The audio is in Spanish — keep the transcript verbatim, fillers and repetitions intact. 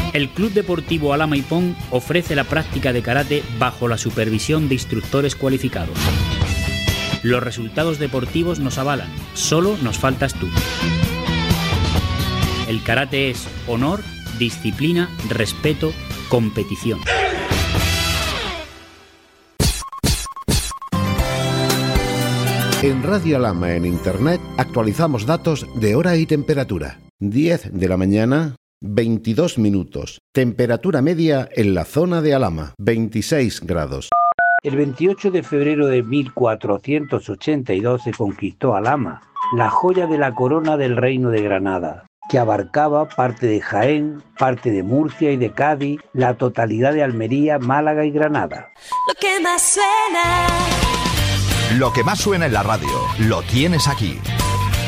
El Club Deportivo Alhama Ipón ofrece la práctica de karate bajo la supervisión de instructores cualificados. Los resultados deportivos nos avalan, solo nos faltas tú. El karate es honor, disciplina, respeto, competición. En Radio Alhama en Internet actualizamos datos de hora y temperatura. diez de la mañana, veintidós minutos. Temperatura media en la zona de Alhama, veintiséis grados. El veintiocho de febrero de mil cuatrocientos ochenta y dos se conquistó Alhama, la joya de la corona del Reino de Granada, que abarcaba parte de Jaén, parte de Murcia y de Cádiz, la totalidad de Almería, Málaga y Granada. Lo que más suena. Lo que más suena en la radio, lo tienes aquí.